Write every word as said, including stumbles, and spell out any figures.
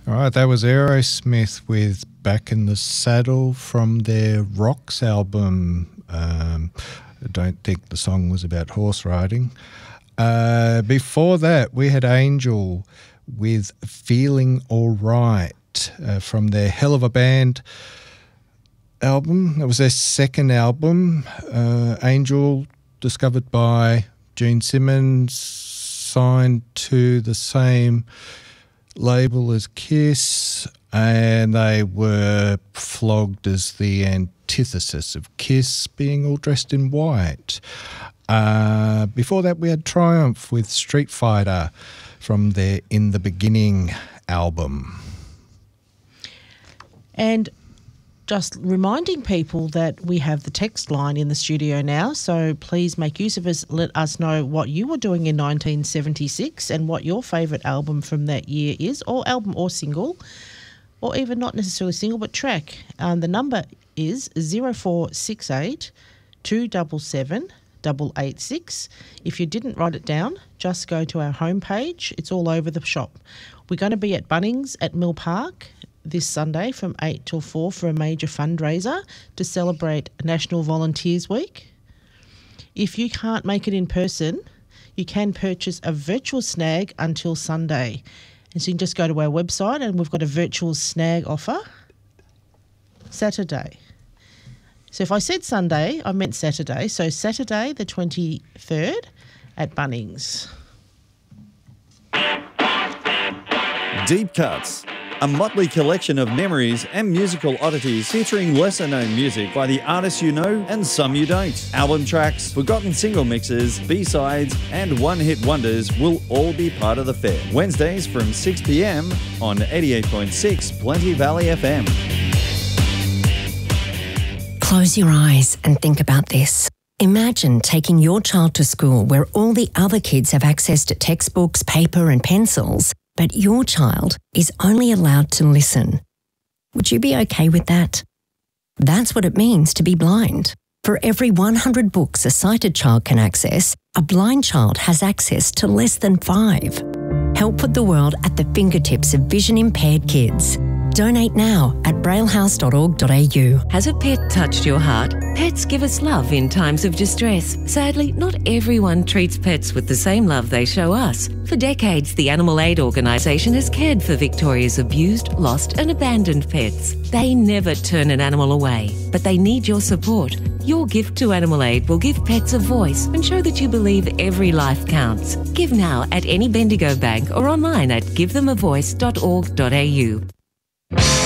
All right, that was Aerosmith with Back in the Saddle from their Rocks album. Um, I don't think the song was about horse riding. Uh, before that, we had Angel with Feeling Alright uh, from their Hell of a Band album. That was their second album. Uh, Angel, discovered by Gene Simmons, signed to the same label as Kiss, and they were flogged as the antithesis of Kiss, being all dressed in white. Uh, before that, we had Triumph with Street Fighter from their In the Beginning album. And just reminding people that we have the text line in the studio now, so please make use of us. Let us know what you were doing in nineteen seventy-six and what your favourite album from that year is, or album or single, or even not necessarily single but track. Um, the number is zero four six eight two seven seven eight eight six. If you didn't write it down, just go to our homepage. It's all over the shop. We're going to be at Bunnings at Mill Park this Sunday from eight till four for a major fundraiser to celebrate National Volunteers Week. If you can't make it in person, you can purchase a virtual snag until Sunday. And so you can just go to our website and we've got a virtual snag offer. Saturday. So if I said Sunday, I meant Saturday. So Saturday the twenty-third at Bunnings. Deep Cuts, a motley collection of memories and musical oddities featuring lesser-known music by the artists you know and some you don't. Album tracks, forgotten single mixes, B-sides and one-hit wonders will all be part of the fair. Wednesdays from six p m on eighty-eight point six Plenty Valley F M. Close your eyes and think about this. Imagine taking your child to school where all the other kids have access to textbooks, paper and pencils, but your child is only allowed to listen. Would you be okay with that? That's what it means to be blind. For every one hundred books a sighted child can access, a blind child has access to less than five. Help put the world at the fingertips of vision-impaired kids. Donate now at braillehouse dot org dot a u. Has a pet touched your heart? Pets give us love in times of distress. Sadly, not everyone treats pets with the same love they show us. For decades, the Animal Aid organisation has cared for Victoria's abused, lost and abandoned pets. They never turn an animal away, but they need your support. Your gift to Animal Aid will give pets a voice and show that you believe every life counts. Give now at any Bendigo bank or online at give them a voice dot org dot a u.